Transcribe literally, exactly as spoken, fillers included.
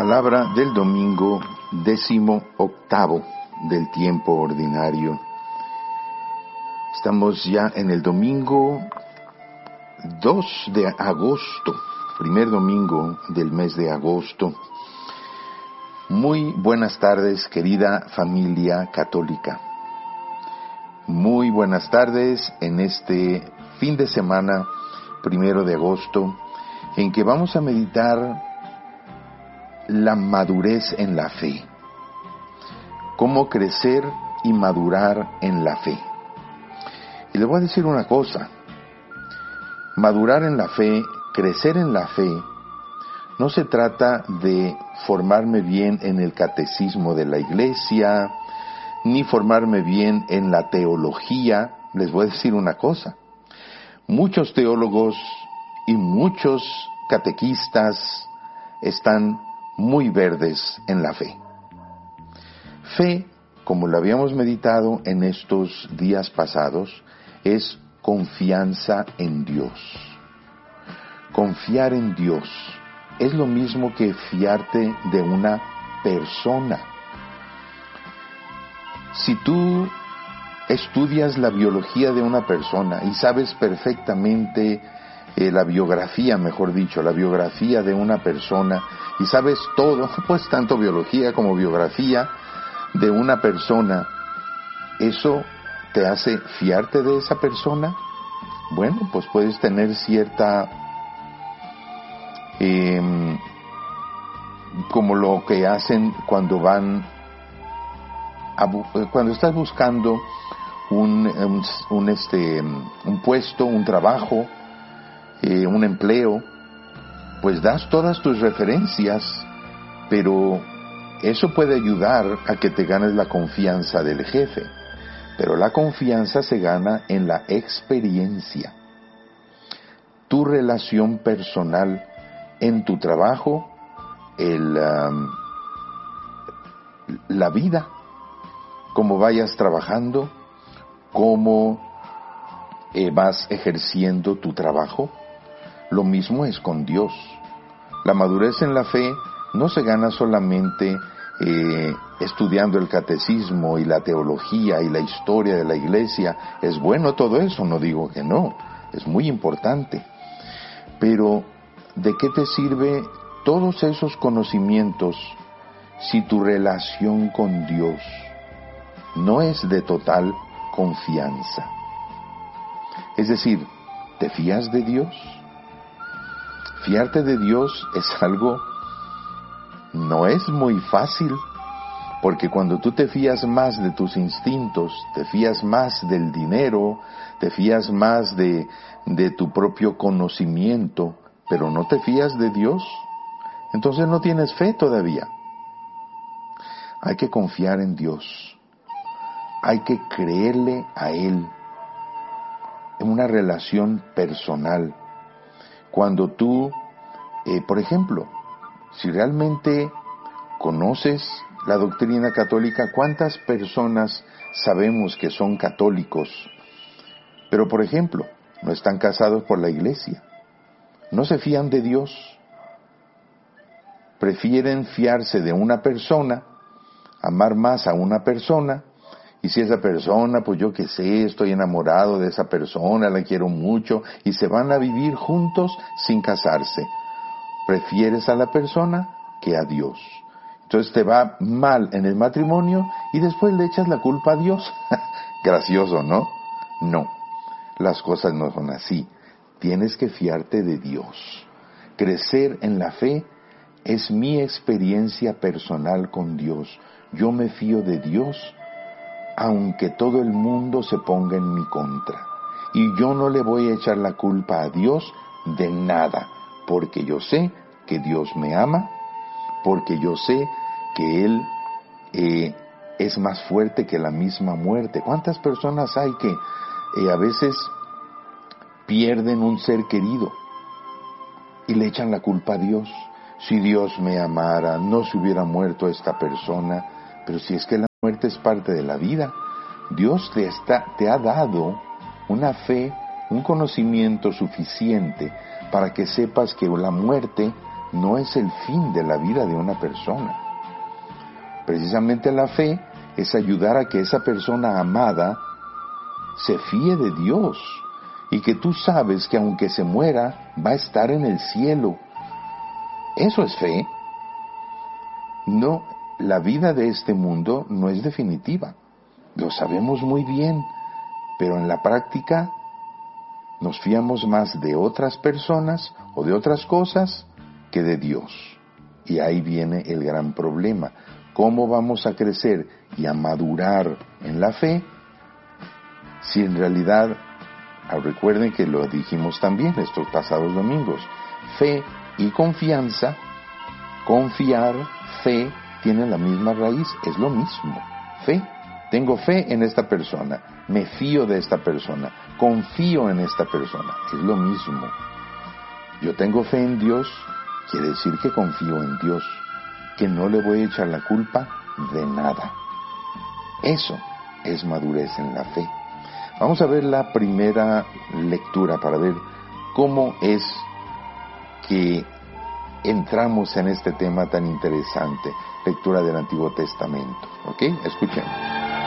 Palabra del domingo décimo octavo del tiempo ordinario. Estamos ya en el domingo dos de agosto, primer domingo del mes de agosto. Muy buenas tardes, querida familia católica. Muy buenas tardes en este fin de semana, primero de agosto, en que vamos a meditar la madurez en la fe. Cómo crecer y madurar en la fe. Y le voy a decir una cosa. Madurar en la fe, crecer en la fe, no se trata de formarme bien en el catecismo de la iglesia, ni formarme bien en la teología. Les voy a decir una cosa. Muchos teólogos y muchos catequistas están muy verdes en la fe. Fe, como lo habíamos meditado en estos días pasados, es confianza en Dios. Confiar en Dios es lo mismo que fiarte de una persona. Si tú estudias la biología de una persona y sabes perfectamente eh, la biografía, mejor dicho, la biografía de una persona, y sabes todo, pues tanto biología como biografía de una persona, ¿eso te hace fiarte de esa persona? Bueno, pues puedes tener cierta, eh, como lo que hacen cuando van, a, cuando estás buscando un, un, un, este, un puesto, un trabajo, eh, un empleo, pues das todas tus referencias, pero eso puede ayudar a que te ganes la confianza del jefe. Pero la confianza se gana en la experiencia. Tu relación personal en tu trabajo, el, um, la vida, cómo vayas trabajando, cómo eh, vas ejerciendo tu trabajo. Lo mismo es con Dios. La madurez en la fe no se gana solamente eh, estudiando el catecismo y la teología y la historia de la iglesia. Es bueno todo eso, no digo que no, es muy importante. Pero, ¿de qué te sirve todos esos conocimientos si tu relación con Dios no es de total confianza? Es decir, ¿te fías de Dios? Fiarte de Dios es algo, no es muy fácil, porque cuando tú te fías más de tus instintos, te fías más del dinero, te fías más de, de tu propio conocimiento, pero no te fías de Dios, entonces no tienes fe todavía. Hay que confiar en Dios, hay que creerle a Él, en una relación personal. Cuando tú, eh, por ejemplo, si realmente conoces la doctrina católica, ¿cuántas personas sabemos que son católicos? Pero, por ejemplo, no están casados por la iglesia, no se fían de Dios, prefieren fiarse de una persona, amar más a una persona, y si esa persona, pues yo qué sé, estoy enamorado de esa persona, la quiero mucho, y se van a vivir juntos sin casarse. Prefieres a la persona que a Dios. Entonces te va mal en el matrimonio y después le echas la culpa a Dios. Gracioso, ¿no? No, las cosas no son así. Tienes que fiarte de Dios. Crecer en la fe es mi experiencia personal con Dios. Yo me fío de Dios, aunque todo el mundo se ponga en mi contra. Y yo no le voy a echar la culpa a Dios de nada, porque yo sé que Dios me ama, porque yo sé que Él eh, es más fuerte que la misma muerte. ¿Cuántas personas hay que eh, a veces pierden un ser querido y le echan la culpa a Dios? Si Dios me amara, no se hubiera muerto esta persona. Pero si es que la muerte es parte de la vida, Dios te, está, te ha dado una fe, un conocimiento suficiente para que sepas que la muerte no es el fin de la vida de una persona. Precisamente la fe es ayudar a que esa persona amada se fíe de Dios y que tú sabes que aunque se muera, va a estar en el cielo. Eso es fe. No, la vida de este mundo no es definitiva. Lo sabemos muy bien, pero en la práctica nos fiamos más de otras personas o de otras cosas que de Dios. Y ahí viene el gran problema. ¿Cómo vamos a crecer y a madurar en la fe si en realidad, recuerden que lo dijimos también estos pasados domingos, fe y confianza, confiar, fe, tienen la misma raíz, es lo mismo, fe. Tengo fe en esta persona, me fío de esta persona, confío en esta persona, es lo mismo. Yo tengo fe en Dios, quiere decir que confío en Dios, que no le voy a echar la culpa de nada. Eso es madurez en la fe. Vamos a ver la primera lectura para ver cómo es que entramos en este tema tan interesante, lectura del Antiguo Testamento. ¿Ok? Escuchemos.